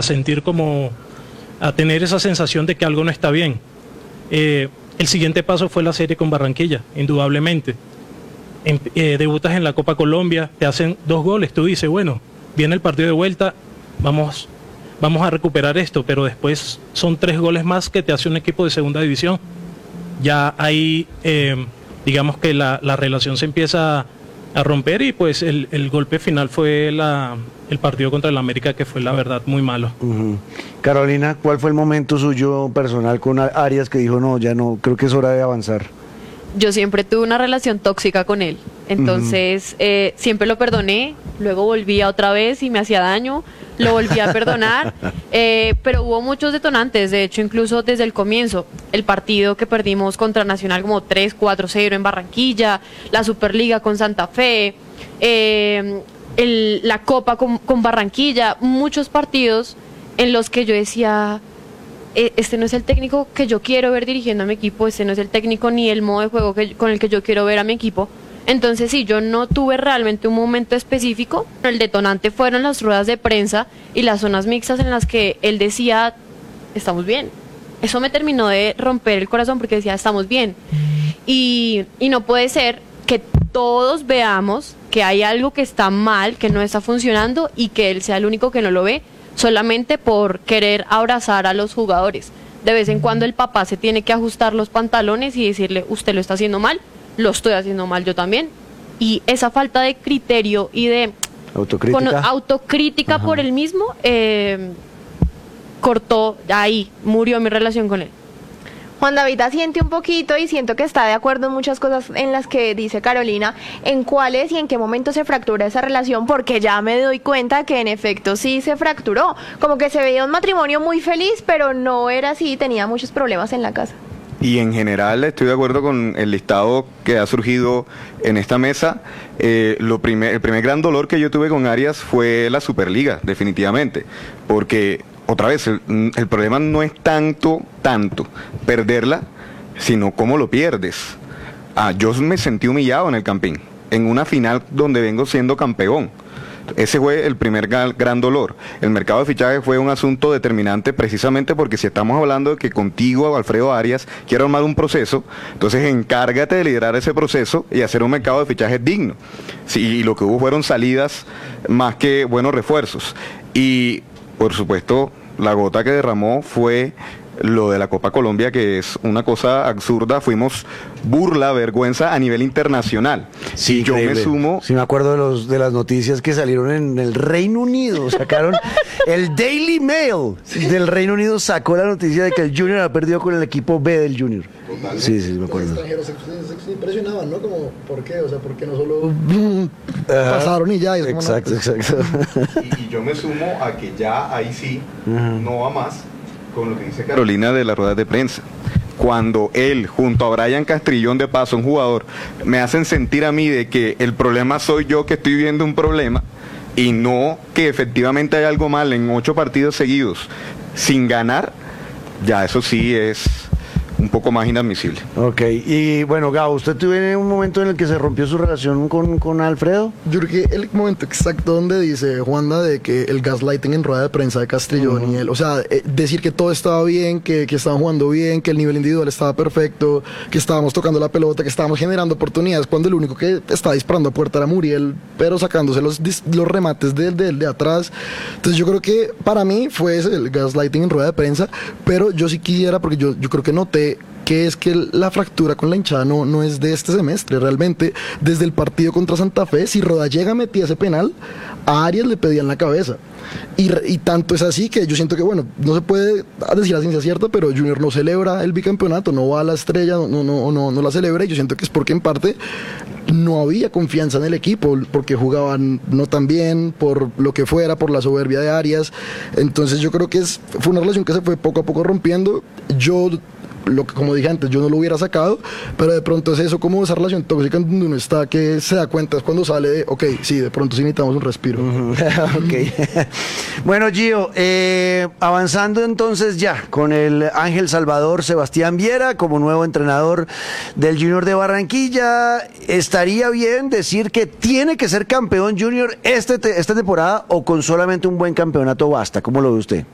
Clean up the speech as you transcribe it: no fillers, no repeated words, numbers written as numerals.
sentir como, a tener esa sensación de que algo no está bien. El siguiente paso fue la serie con Barranquilla, indudablemente. Debutas en la Copa Colombia, te hacen 2 goles, tú dices, bueno, viene el partido de vuelta, vamos a recuperar esto, pero después son 3 goles más que te hace un equipo de segunda división. Ya ahí, digamos que la relación se empieza a romper y pues el golpe final fue el partido contra el América, que fue la verdad muy malo. Carolina, ¿cuál fue el momento suyo personal con Arias que dijo, no, ya no, creo que es hora de avanzar? Yo siempre tuve una relación tóxica con él, entonces siempre lo perdoné, luego volvía otra vez y me hacía daño, lo volví a perdonar, pero hubo muchos detonantes, de hecho incluso desde el comienzo, el partido que perdimos contra Nacional como 3-4-0 en Barranquilla, la Superliga con Santa Fe, la Copa con Barranquilla, muchos partidos en los que yo decía, este no es el técnico que yo quiero ver dirigiendo a mi equipo, este no es el técnico ni el modo de juego con el que yo quiero ver a mi equipo. Entonces sí, yo no tuve realmente un momento específico. El detonante fueron las ruedas de prensa y las zonas mixtas en las que él decía, estamos bien. Eso me terminó de romper el corazón porque decía, estamos bien. Y no puede ser que todos veamos que hay algo que está mal, que no está funcionando y que él sea el único que no lo ve, solamente por querer abrazar a los jugadores. De vez en cuando el papá se tiene que ajustar los pantalones y decirle, usted lo está haciendo mal, lo estoy haciendo mal yo también. Y esa falta de criterio y de autocrítica por él mismo, cortó ahí, murió mi relación con él. Juan David asiente un poquito y siento que está de acuerdo en muchas cosas en las que dice Carolina, en cuáles y en qué momento se fractura esa relación, porque ya me doy cuenta que en efecto sí se fracturó, como que se veía un matrimonio muy feliz, pero no era así, tenía muchos problemas en la casa. Y en general estoy de acuerdo con el listado que ha surgido en esta mesa. El primer gran dolor que yo tuve con Arias fue la Superliga, definitivamente, porque otra vez, el problema no es tanto perderla, sino cómo lo pierdes. Yo me sentí humillado en el Campín, en una final donde vengo siendo campeón. Ese fue el primer gran dolor. El mercado de fichajes fue un asunto determinante precisamente porque si estamos hablando de que contigo, Alfredo Arias, quiero armar un proceso, entonces encárgate de liderar ese proceso y hacer un mercado de fichajes digno. Sí, y lo que hubo fueron salidas más que buenos refuerzos. Y por supuesto, la gota que derramó fue lo de la Copa Colombia, que es una cosa absurda. Fuimos burla, vergüenza a nivel internacional. Sí, y yo me sumo. Sí, me acuerdo de las noticias que salieron en el Reino Unido. Sacaron el Daily Mail del Reino Unido, sacó la noticia de que el Junior ha perdido con el equipo B del Junior. Total. Sí, me acuerdo. Los extranjeros se impresionaban, ¿no? Como, ¿por qué? O sea, ¿por qué no solo pasaron y ya? Y exacto. Y yo me sumo a que ya ahí sí no va más con lo que dice Carolina de las ruedas de prensa. Cuando él, junto a Brian Castrillón, de paso, un jugador, me hacen sentir a mí de que el problema soy yo que estoy viendo un problema y no que efectivamente hay algo mal en 8 partidos seguidos sin ganar, ya eso sí es un poco más inadmisible. Ok, y bueno, Gabo, ¿usted tuvo un momento en el que se rompió su relación con Alfredo? Yo creo que el momento exacto donde dice Juanda de que el gaslighting en rueda de prensa de Castrillón y él, o sea, decir que todo estaba bien, que estaban jugando bien, que el nivel individual estaba perfecto, que estábamos tocando la pelota, que estábamos generando oportunidades, cuando el único que estaba disparando a puerta era Muriel, pero sacándose los remates de atrás. Entonces yo creo que para mí fue ese, el gaslighting en rueda de prensa, pero yo sí quisiera, porque yo creo que noté que es que la fractura con la hinchada no es de este semestre, realmente desde el partido contra Santa Fe, si Rodallega metía ese penal, a Arias le pedían la cabeza, y tanto es así que yo siento que, bueno, no se puede decir la ciencia cierta, pero Junior no celebra el bicampeonato, no va a la estrella, no la celebra, y yo siento que es porque en parte no había confianza en el equipo, porque jugaban no tan bien, por lo que fuera, por la soberbia de Arias. Entonces yo creo que fue una relación que se fue poco a poco rompiendo. Como dije antes, yo no lo hubiera sacado, pero de pronto es eso, como esa relación tóxica donde uno está, que se da cuenta es cuando sale de, ok, sí, de pronto sí necesitamos un respiro. Okay. Bueno, Gio, avanzando entonces ya con el Ángel Salvador Sebastián Viera como nuevo entrenador del Junior de Barranquilla, ¿estaría bien decir que tiene que ser campeón Junior esta temporada o con solamente un buen campeonato basta? ¿Cómo lo ve usted?